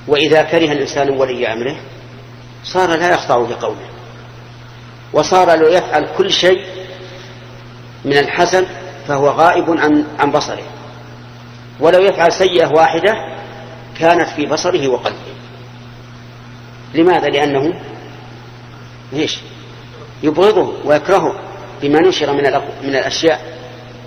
وإذا كره الإنسان ولي أمره صار لا يخضع لقوله، وصار لو يفعل كل شيء من الحسن فهو غائب عن بصره، ولو يفعل سيئة واحدة كانت في بصره وقلبه. لماذا؟ لأنه يبغضه ويكرهه بما نشر من الأشياء.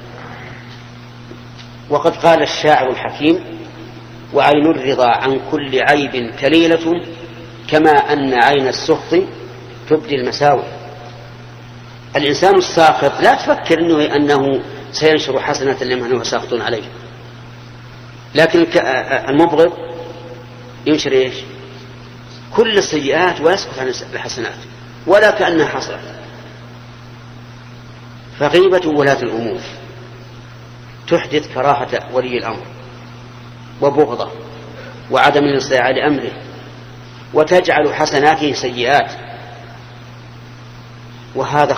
وقد قال الشاعر الحكيم: وعين الرضا عن كل عيب كليلة كما أن عين السخط تبدي المساوي. الإنسان الساخط لا تفكر أنه سينشر حسنة لمن هو ساخط عليه، لكن المبغض ينشر كل السيئات ويسكت عن الحسنات ولا كأنها حصلت. فغيبة ولاة الأمور تحدث كراهة ولي الأمر وبغضه وعدم الانصياع لأمره، وتجعل حسناته سيئات. وهذا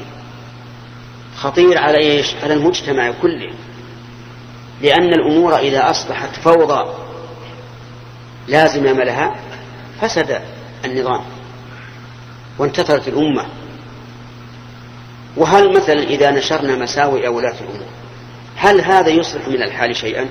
خطير على على المجتمع كله، لأن الأمور إذا أصبحت فوضى لا زمام لها فسد النظام وانتثرت الأمة. وهل مثلا إذا نشرنا مساوئ ولاة الأمور هل هذا يصلح من الحال شيئا؟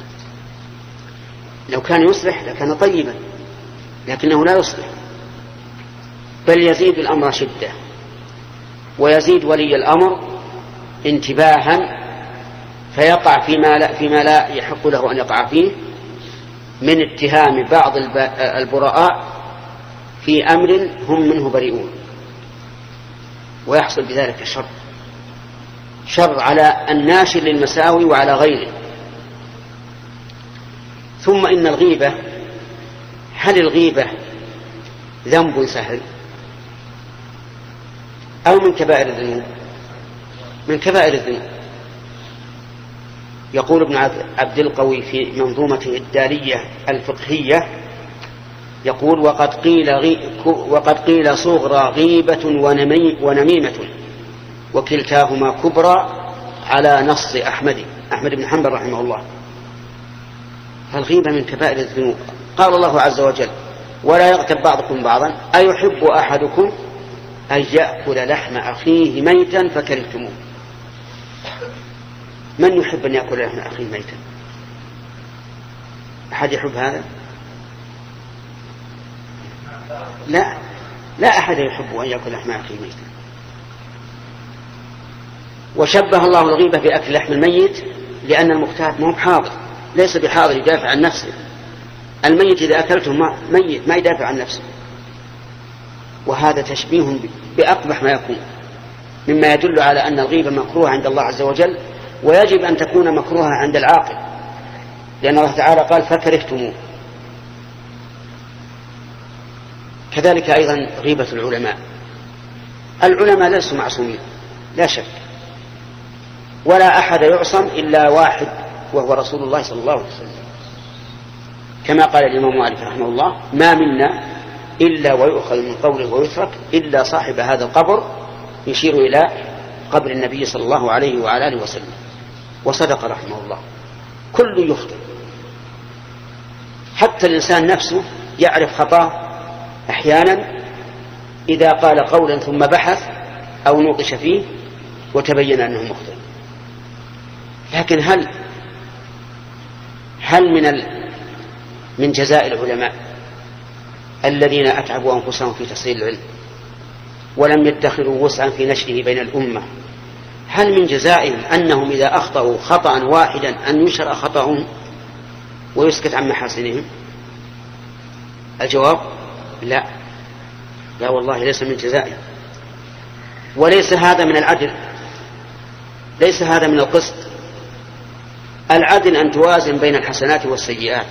لو كان يصلح لكان طيبا، لكنه لا يصلح، بل يزيد الأمر شدة، ويزيد ولي الأمر انتباها فيقع فيما لا يحق له أن يقع فيه من اتهام بعض البراء في أمر هم منه بريئون، ويحصل بذلك شر على الناشر للمساوي وعلى غيره. ثم إن الغيبة، هل الغيبة ذنب سهل أو من كبائر الذنوب؟ من كبائر الذنوب. يقول ابن عبد القوي في منظومته الدالية الفقهية، يقول: وقد قيل صغرى غيبة ونميمة وكلتاهما كبرى على نص أحمد بن حنبل رحمه الله. فالغيبة من كبائر الذنوب. قال الله عز وجل: ولا يغتب بعضكم بعضا أيحب أحدكم أن يأكل لحم أخيه ميتا فكرهتموه. من يحب أن يأكل لحم أخيه ميتا؟ أحد يحب هذا؟ لا أحد يحب أن يأكل لحم أخيه ميتا. وشبه الله الغيبة بأكل لحم الميت لأن المغتاب مو بحاضر، ليس بحاضر يدافع عن نفسه. الميت إذا أكلته ميت ما يدافع عن نفسه. وهذا تشبيه بأقبح ما يكون، مما يدل على أن الغيبة مكروهة عند الله عز وجل، ويجب أن تكون مكروهة عند العاقل، لأن الله تعالى قال: فكرهتموه. كذلك أيضا غيبة العلماء ليسوا معصومين لا شك، ولا أحد يعصم إلا واحد وهو رسول الله صلى الله عليه وسلم، كما قال الإمام مالك رحمه الله: ما منا إلا ويؤخذ من قوله ويترك إلا صاحب هذا القبر، يشير إلى قبر النبي صلى الله عليه وعلى آله وسلم. وصدق رحمه الله. كل يخطئ، حتى الإنسان نفسه يعرف خطأ أحيانا إذا قال قولا ثم بحث أو نوقش فيه وتبين أنه مخطئ. لكن هل من جزاء العلماء الذين أتعبوا أنفسهم في تحصيل العلم ولم يدخروا وسعا في نشره بين الأمة، هل من جزائهم أنهم إذا أخطأوا خطأ واحدا أن يشرع خطأهم ويسكت عن محاسنهم؟ الجواب: لا والله ليس من جزائهم. وليس هذا من العدل، ليس هذا من القسط. العدل أن توازن بين الحسنات والسيئات،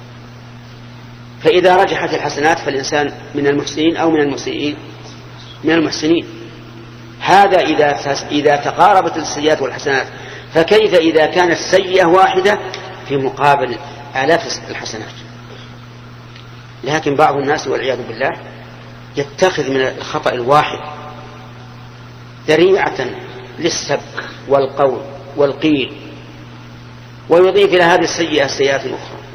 فإذا رجحت الحسنات فالإنسان من المحسنين أو من المسيئين؟ من المحسنين. هذا إذا تقاربت السيئات والحسنات، فكيف إذا كانت سيئة واحدة في مقابل آلاف الحسنات؟ لكن بعض الناس والعياذ بالله يتخذ من الخطأ الواحد ذريعة للسب والقول والقيل، ويضيف إلى هذه السيئة سيئات أخرى.